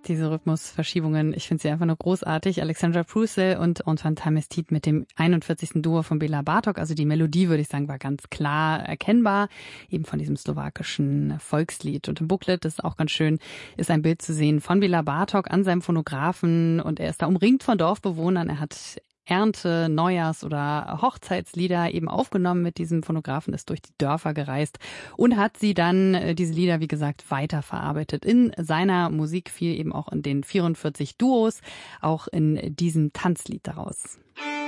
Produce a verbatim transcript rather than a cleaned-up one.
Diese Rhythmusverschiebungen, ich finde sie einfach nur großartig. Alexandra Prucell und Antoine Tamestit mit dem einundvierzigsten Duo von Bela Bartok. Also die Melodie, würde ich sagen, war ganz klar erkennbar, eben von diesem slowakischen Volkslied. Und im Booklet, das ist auch ganz schön, ist ein Bild zu sehen von Bela Bartok an seinem Phonographen. Und er ist da umringt von Dorfbewohnern. Er hat Ernte-, Neujahrs- oder Hochzeitslieder eben aufgenommen mit diesem Phonographen, ist durch die Dörfer gereist und hat sie dann, äh, diese Lieder, wie gesagt, weiterverarbeitet. In seiner Musik, viel eben auch in den vierundvierzig Duos, auch in diesem Tanzlied daraus.